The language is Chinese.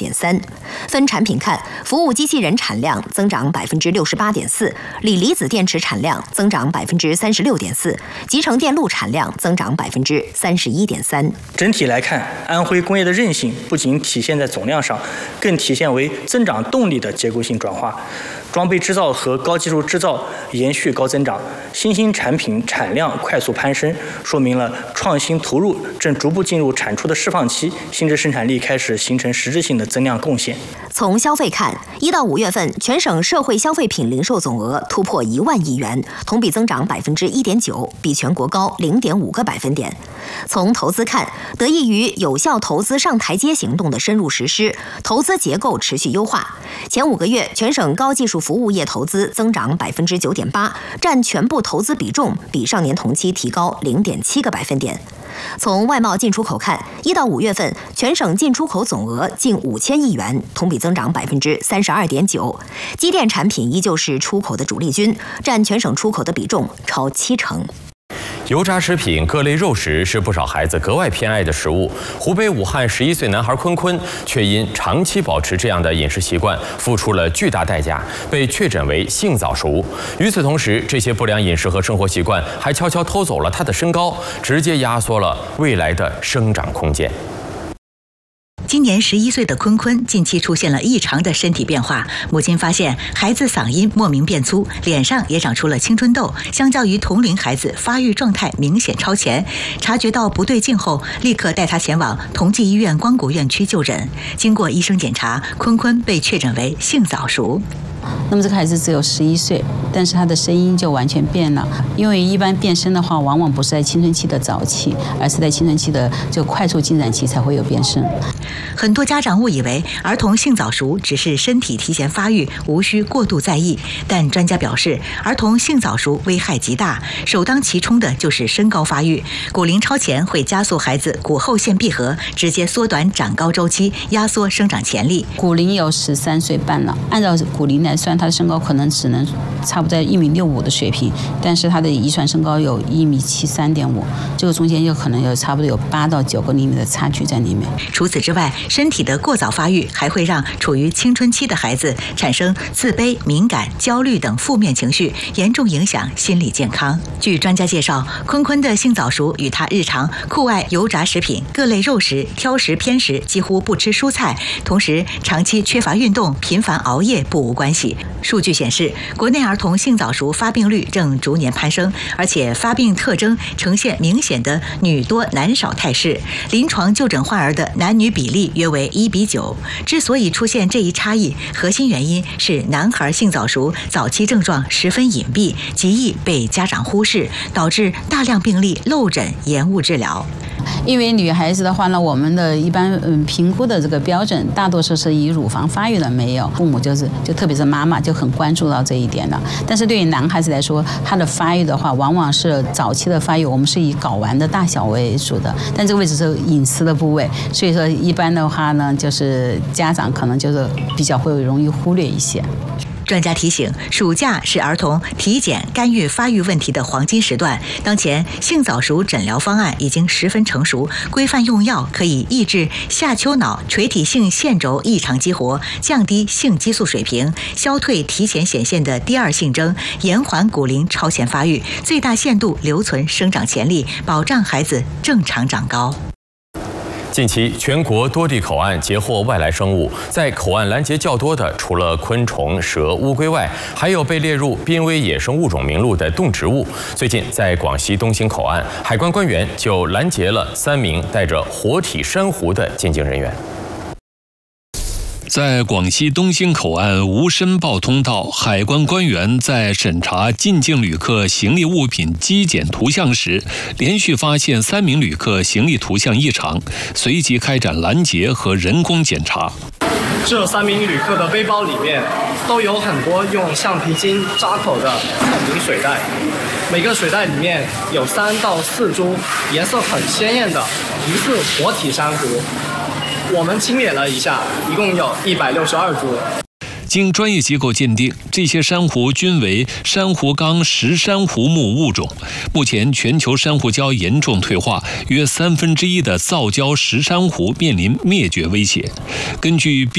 2.3%。分产品看，服务机器人产量增长68.4%，锂离子电池产量增长36.4%，集成电路产量增长31.3%。 整体来看，安徽工业的韧性不仅体现在总量上，更体现为增长动力的结构性转化。装备制造和高技术制造延续高增长，新兴产品产量快速攀升，说明了创新投入正逐步进入产出的释放期，新质生产力开始形成实质性的增量贡献。 从消费看，1到5月份全省社会消费品零售总额突破1万亿元，同比增长1.9%，比全国高0.5个百分点。从投资看，得益于有效投资上台阶行动的深入实施，投资结构持续优化。前5个月，全省高技术服务业投资增长9.8%，占全部投资比重比上年同期提高0.7个百分点。从外贸进出口看，1到5月份全省进出口总额近5000亿元，同比增长32.9%。机电产品依旧是出口的主力军，占全省出口的比重超70%。 油炸食品、各类肉食是不少孩子格外偏爱的食物。湖北武汉11岁男孩坤坤却因长期保持这样的饮食习惯，付出了巨大代价，被确诊为性早熟。与此同时，这些不良饮食和生活习惯还悄悄偷走了他的身高，直接压缩了未来的生长空间。 今年11岁的坤坤近期出现了异常的身体变化，母亲发现孩子嗓音莫名变粗，脸上也长出了青春痘，相较于同龄孩子发育状态明显超前。察觉到不对劲后，立刻带他前往同济医院光谷院区就诊。经过医生检查，坤坤被确诊为性早熟。 那么这个孩子只有11岁，但是他的声音就完全变了。因为一般变声的话，往往不是在青春期的早期，而是在青春期的就快速进展期才会有变声。 很多家长误以为儿童性早熟只是身体提前发育，无需过度在意。但专家表示，儿童性早熟危害极大，首当其冲的就是身高发育。骨龄超前会加速孩子骨后线闭合，直接缩短长高周期，压缩生长潜力。 骨龄有13岁半了，按照骨龄来算，他的身高可能只能差不多在1.65米的水平，但是他的遗传身高有1.73.5米，这个中间有可能有差不多有8到9个厘米的差距在里面。 除此之外，身体的过早发育还会让处于青春期的孩子产生自卑、敏感、焦虑等负面情绪，严重影响心理健康。据专家介绍，坤坤的性早熟与他日常酷爱油炸食品、各类肉食、挑食偏食，几乎不吃蔬菜，同时长期缺乏运动、频繁熬夜不无关系。数据显示，国内儿童性早熟发病率正逐年攀升，而且发病特征呈现明显的女多男少态势。临床就诊患儿的男女比例约为1:9。之所以出现这一差异，核心原因是男孩性早熟早期症状十分隐蔽，极易被家长忽视，导致大量病例漏诊延误治疗。 因为女孩子的话呢，我们的一般评估的这个标准大多数是以乳房发育的没有，父母就特别是妈妈就很关注到这一点了。但是对于男孩子来说，他的发育的话，往往是早期的发育，我们是以睾丸的大小为主的，但这个位置是隐私的部位，所以说一般的话呢，就是家长可能就是比较会容易忽略一些。 专家提醒，暑假是儿童体检干预发育问题的黄金时段。当前性早熟诊疗方案已经十分成熟，规范用药可以抑制下丘脑垂体性腺轴异常激活，降低性激素水平，消退提前显现的第二性征，延缓骨龄超前发育，最大限度留存生长潜力，保障孩子正常长高。 近期，全国多地口岸截获外来生物，在口岸拦截较多的，除了昆虫、蛇、乌龟外，还有被列入濒危野生物种名录的动植物。最近，在广西东兴口岸，海关官员就拦截了3名带着活体珊瑚的进境人员。 在广西东兴口岸无申报通道，海关官员在审查进境旅客行李物品机检图像时，连续发现3名旅客行李图像异常，随即开展拦截和人工检查。 这3名旅客的背包里面都有很多用橡皮筋扎口的透明水袋，每个水袋里面有3到4株颜色很鲜艳的疑似活体珊瑚。我们清点了一下，一共有162株。 经专业机构鉴定，这些珊瑚均为珊瑚纲石珊瑚目物种。目前，全球珊瑚礁严重退化，约1/3的造礁石珊瑚面临灭绝威胁。根据